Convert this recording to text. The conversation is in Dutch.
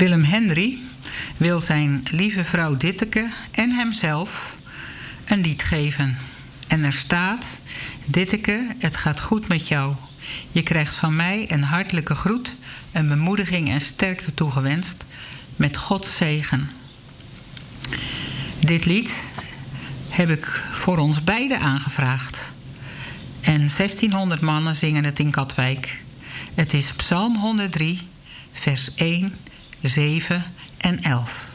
Willem Henry wil zijn lieve vrouw Ditteke en hemzelf een lied geven. En er staat: Ditteke, het gaat goed met jou. Je krijgt van mij een hartelijke groet, een bemoediging en sterkte toegewenst, met Gods zegen. Dit lied heb ik voor ons beiden aangevraagd. En 1600 mannen zingen het in Katwijk. Het is Psalm 103, vers 1, 7 en 11.